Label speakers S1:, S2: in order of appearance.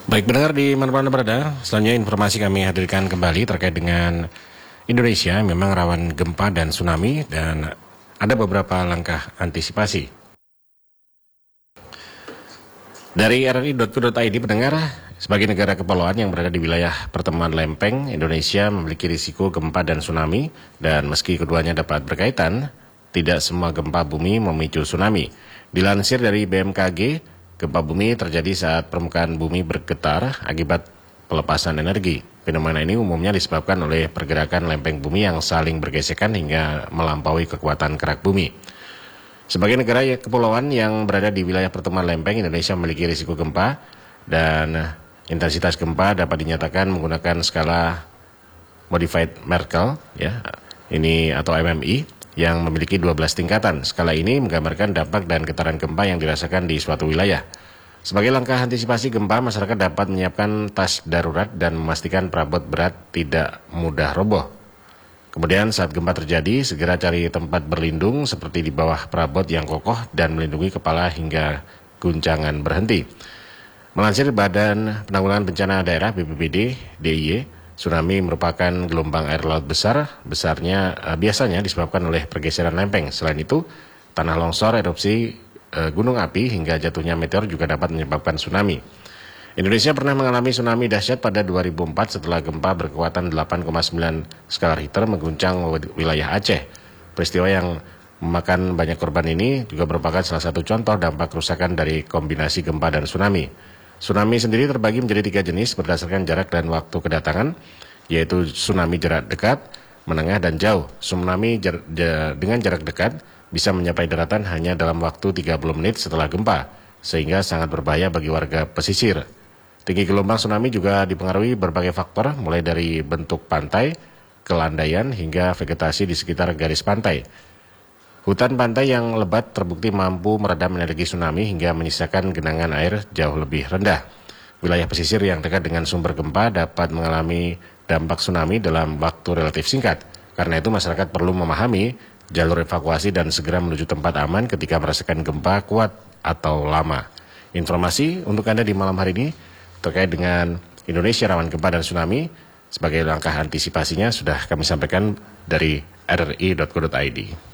S1: Baik, pendengar di mana-mana berada, selanjutnya informasi kami hadirkan kembali terkait dengan Indonesia memang rawan gempa dan tsunami dan ada beberapa langkah antisipasi. Dari RRI.co.id pendengar, sebagai negara kepulauan yang berada di wilayah pertemuan lempeng, Indonesia memiliki risiko gempa dan tsunami dan meski keduanya dapat berkaitan, tidak semua gempa bumi memicu tsunami. Dilansir dari BMKG, gempa bumi terjadi saat permukaan bumi bergetar akibat pelepasan energi. Fenomena ini umumnya disebabkan oleh pergerakan lempeng bumi yang saling bergesekan hingga melampaui kekuatan gerak bumi. Sebagai negara kepulauan yang berada di wilayah pertemuan lempeng, Indonesia memiliki risiko gempa dan intensitas gempa dapat dinyatakan menggunakan skala Modified Mercalli ini atau MMI yang memiliki 12 tingkatan. Skala ini menggambarkan dampak dan getaran gempa yang dirasakan di suatu wilayah. Sebagai langkah antisipasi gempa, masyarakat dapat menyiapkan tas darurat dan memastikan perabot berat tidak mudah roboh. Kemudian saat gempa terjadi, segera cari tempat berlindung seperti di bawah perabot yang kokoh dan melindungi kepala hingga guncangan berhenti. Melansir Badan Penanggulangan Bencana Daerah BPBD DIY, tsunami merupakan gelombang air laut besarnya biasanya disebabkan oleh pergeseran lempeng. Selain itu, tanah longsor, erupsi gunung api hingga jatuhnya meteor juga dapat menyebabkan tsunami. Indonesia pernah mengalami tsunami dahsyat pada 2004 setelah gempa berkekuatan 8,9 skala Richter mengguncang wilayah Aceh. Peristiwa yang memakan banyak korban ini juga merupakan salah satu contoh dampak kerusakan dari kombinasi gempa dan tsunami. Tsunami sendiri terbagi menjadi 3 jenis berdasarkan jarak dan waktu kedatangan, yaitu tsunami jarak dekat, menengah, dan jauh. Tsunami dengan jarak dekat bisa mencapai daratan hanya dalam waktu 30 menit setelah gempa, sehingga sangat berbahaya bagi warga pesisir. Tinggi gelombang tsunami juga dipengaruhi berbagai faktor, mulai dari bentuk pantai, kelandaian, hingga vegetasi di sekitar garis pantai. Hutan pantai yang lebat terbukti mampu meredam energi tsunami hingga menyisakan genangan air jauh lebih rendah. Wilayah pesisir yang dekat dengan sumber gempa dapat mengalami dampak tsunami dalam waktu relatif singkat. Karena itu masyarakat perlu memahami jalur evakuasi dan segera menuju tempat aman ketika merasakan gempa kuat atau lama. Informasi untuk Anda di malam hari ini terkait dengan Indonesia rawan gempa dan tsunami sebagai langkah antisipasinya sudah kami sampaikan dari rri.co.id.